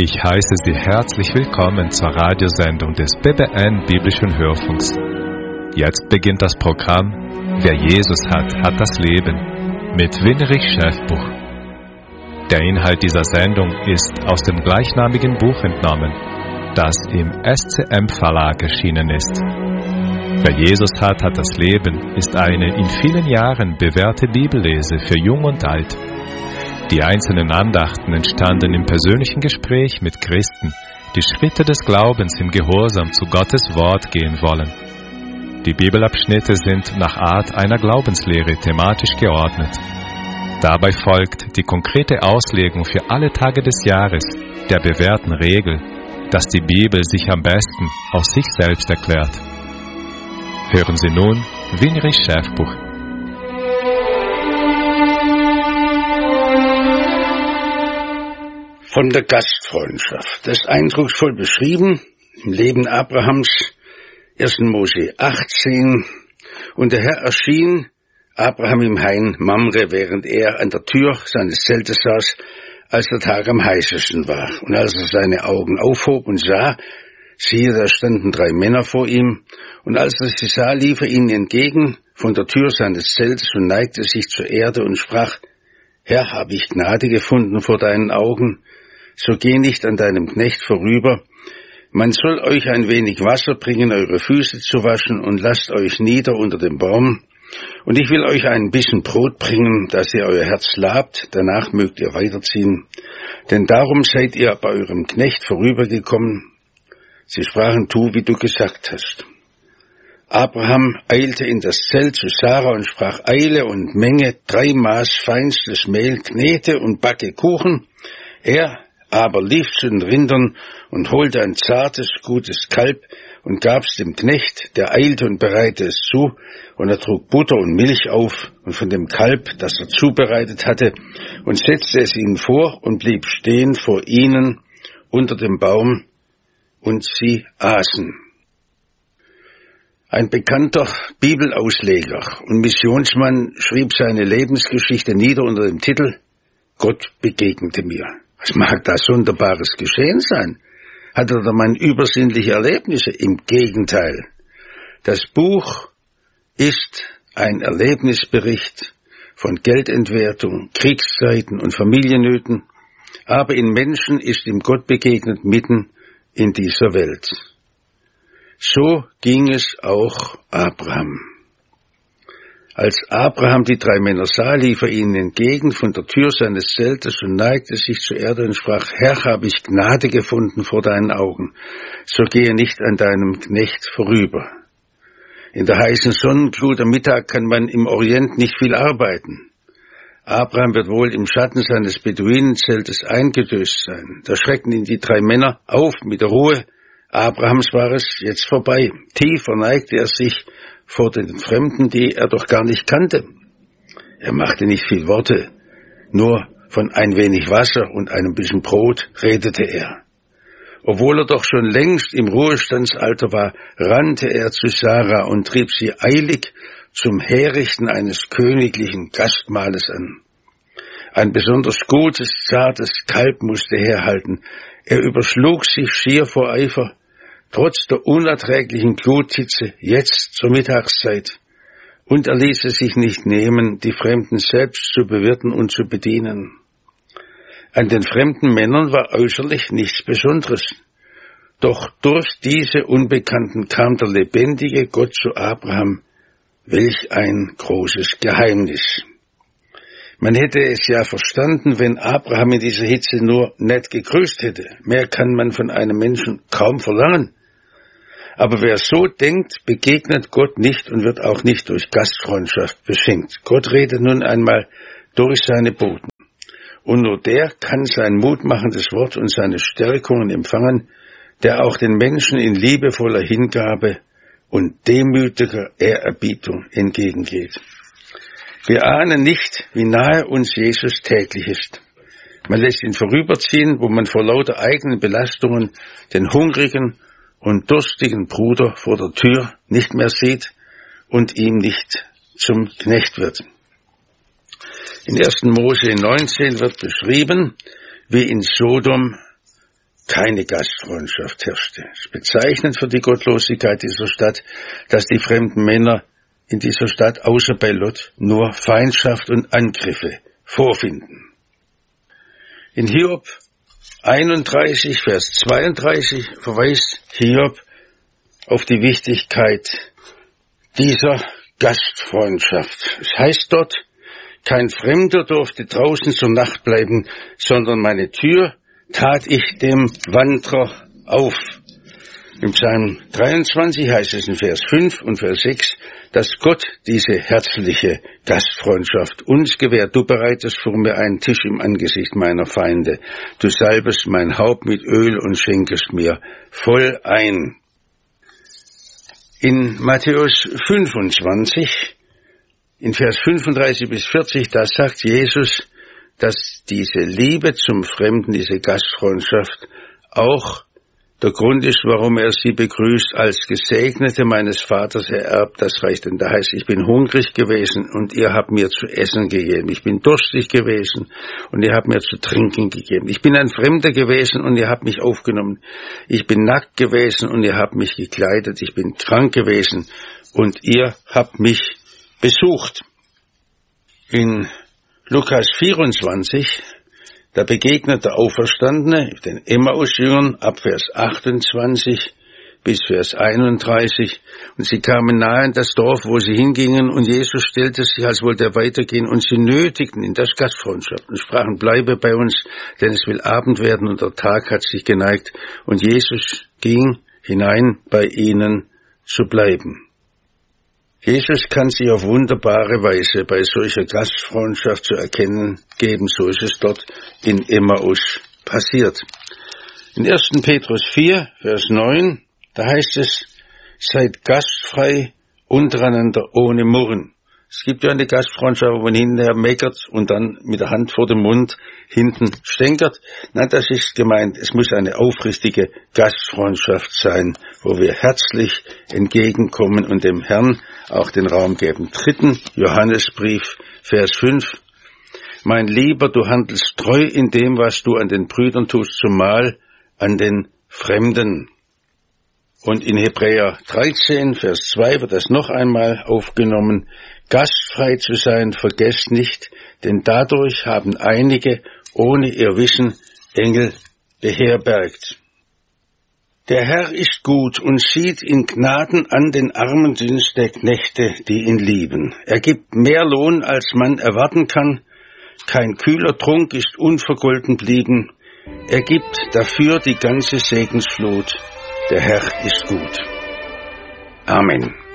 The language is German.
Ich heiße Sie herzlich willkommen zur Radiosendung des BBN Biblischen Hörfunks. Jetzt beginnt das Programm Wer Jesus hat, hat das Leben mit Winrich Schäfbuch. Der Inhalt dieser Sendung ist aus dem gleichnamigen Buch entnommen, das im SCM Verlag erschienen ist. Wer Jesus hat, hat das Leben ist eine in vielen Jahren bewährte Bibellese für Jung und Alt. Die einzelnen Andachten entstanden im persönlichen Gespräch mit Christen, die Schritte des Glaubens im Gehorsam zu Gottes Wort gehen wollen. Die Bibelabschnitte sind nach Art einer Glaubenslehre thematisch geordnet. Dabei folgt die konkrete Auslegung für alle Tage des Jahres der bewährten Regel, dass die Bibel sich am besten aus sich selbst erklärt. Hören Sie nun Winrich Schäfbuch. Von der Gastfreundschaft. Das ist eindrucksvoll beschrieben im Leben Abrahams, 1. Mose 18. Und der Herr erschien Abraham im Hain Mamre, während er an der Tür seines Zeltes saß, als der Tag am heißesten war. Und als er seine Augen aufhob und sah, siehe, da standen 3 Männer vor ihm. Und als er sie sah, lief er ihnen entgegen von der Tür seines Zeltes und neigte sich zur Erde und sprach: Herr, habe ich Gnade gefunden vor deinen Augen? So geh nicht an deinem Knecht vorüber. Man soll euch ein wenig Wasser bringen, eure Füße zu waschen, und lasst euch nieder unter dem Baum. Und ich will euch ein bisschen Brot bringen, dass ihr euer Herz labt, danach mögt ihr weiterziehen. Denn darum seid ihr bei eurem Knecht vorübergekommen. Sie sprachen: Tu, wie du gesagt hast. Abraham eilte in das Zelt zu Sarah und sprach: Eile und Menge 3 Maß feinstes Mehl, knete und backe Kuchen. Er aber lief zu den Rindern und holte ein zartes, gutes Kalb und gab's dem Knecht, der eilte und bereitete es zu, und er trug Butter und Milch auf und von dem Kalb, das er zubereitet hatte, und setzte es ihnen vor und blieb stehen vor ihnen unter dem Baum, und sie aßen. Ein bekannter Bibelausleger und Missionsmann schrieb seine Lebensgeschichte nieder unter dem Titel Gott begegnete mir. Was mag da Sonderbares geschehen sein? Hatte er mal übersinnliche Erlebnisse? Im Gegenteil. Das Buch ist ein Erlebnisbericht von Geldentwertung, Kriegszeiten und Familiennöten, aber in Menschen ist ihm Gott begegnet mitten in dieser Welt. So ging es auch Abraham. Als Abraham die 3 Männer sah, lief er ihnen entgegen von der Tür seines Zeltes und neigte sich zur Erde und sprach: Herr, habe ich Gnade gefunden vor deinen Augen, so gehe nicht an deinem Knecht vorüber. In der heißen Sonnenglut am Mittag kann man im Orient nicht viel arbeiten. Abraham wird wohl im Schatten seines Beduinenzeltes eingedöst sein. Da schreckten ihn die 3 Männer auf mit der Ruhe Abrahams war es jetzt vorbei. Tief verneigte er sich vor den Fremden, die er doch gar nicht kannte. Er machte nicht viel Worte, nur von ein wenig Wasser und einem bisschen Brot redete er. Obwohl er doch schon längst im Ruhestandsalter war, rannte er zu Sarah und trieb sie eilig zum Herrichten eines königlichen Gastmahles an. Ein besonders gutes, zartes Kalb musste herhalten. Er überschlug sich schier vor Eifer, trotz der unerträglichen Gluthitze, jetzt zur Mittagszeit. Und er ließ es sich nicht nehmen, die Fremden selbst zu bewirten und zu bedienen. An den fremden Männern war äußerlich nichts Besonderes. Doch durch diese Unbekannten kam der lebendige Gott zu Abraham. Welch ein großes Geheimnis! Man hätte es ja verstanden, wenn Abraham in dieser Hitze nur nett gegrüßt hätte. Mehr kann man von einem Menschen kaum verlangen. Aber wer so denkt, begegnet Gott nicht und wird auch nicht durch Gastfreundschaft beschenkt. Gott redet nun einmal durch seine Boten. Und nur der kann sein mutmachendes Wort und seine Stärkungen empfangen, der auch den Menschen in liebevoller Hingabe und demütiger Ehrerbietung entgegengeht. Wir ahnen nicht, wie nahe uns Jesus täglich ist. Man lässt ihn vorüberziehen, wo man vor lauter eigenen Belastungen den hungrigen und durstigen Bruder vor der Tür nicht mehr sieht und ihm nicht zum Knecht wird. In 1. Mose 19 wird beschrieben, wie in Sodom keine Gastfreundschaft herrschte. Es ist bezeichnend für die Gottlosigkeit dieser Stadt, dass die fremden Männer in dieser Stadt außer bei Lot nur Feindschaft und Angriffe vorfinden. In Hiob 31, Vers 32 verweist Hiob auf die Wichtigkeit dieser Gastfreundschaft. Es heißt dort, kein Fremder durfte draußen zur Nacht bleiben, sondern meine Tür tat ich dem Wanderer auf. Im Psalm 23 heißt es in Vers 5 und Vers 6, dass Gott diese herzliche Gastfreundschaft uns gewährt. Du bereitest vor mir einen Tisch im Angesicht meiner Feinde. Du salbest mein Haupt mit Öl und schenkest mir voll ein. In Matthäus 25, in Vers 35 bis 40, da sagt Jesus, dass diese Liebe zum Fremden, diese Gastfreundschaft auch der Grund ist, warum er sie begrüßt, als Gesegnete meines Vaters ererbt das Reich. Denn da heißt, ich bin hungrig gewesen und ihr habt mir zu essen gegeben. Ich bin durstig gewesen und ihr habt mir zu trinken gegeben. Ich bin ein Fremder gewesen und ihr habt mich aufgenommen. Ich bin nackt gewesen und ihr habt mich gekleidet. Ich bin krank gewesen und ihr habt mich besucht. In Lukas 24, da begegnet der Auferstandene den Emmaus-Jüngern ab Vers 28 bis Vers 31. Und sie kamen nahe in das Dorf, wo sie hingingen, und Jesus stellte sich, als wollte er weitergehen, und sie nötigten ihn, das Gastfreundschaft, und sprachen, bleibe bei uns, denn es will Abend werden, und der Tag hat sich geneigt. Und Jesus ging hinein, bei ihnen zu bleiben. Jesus kann sich auf wunderbare Weise bei solcher Gastfreundschaft zu erkennen geben, so ist es dort in Emmaus passiert. In 1. Petrus 4, Vers 9, da heißt es, seid gastfrei untereinander ohne Murren. Es gibt ja eine Gastfreundschaft, wo man hinterher meckert und dann mit der Hand vor dem Mund hinten stänkert. Nein, das ist gemeint, es muss eine aufrichtige Gastfreundschaft sein, wo wir herzlich entgegenkommen und dem Herrn auch den Raum geben. 3. Johannesbrief, Vers 5. Mein Lieber, du handelst treu in dem, was du an den Brüdern tust, zumal an den Fremden. Und in Hebräer 13, Vers 2 wird das noch einmal aufgenommen. Gastfrei zu sein, vergesst nicht, denn dadurch haben einige ohne ihr Wissen Engel beherbergt. Der Herr ist gut und sieht in Gnaden an den armen Dienst der Knechte, die ihn lieben. Er gibt mehr Lohn, als man erwarten kann. Kein kühler Trunk ist unvergolten blieben. Er gibt dafür die ganze Segensflut. Der Herr ist gut. Amen.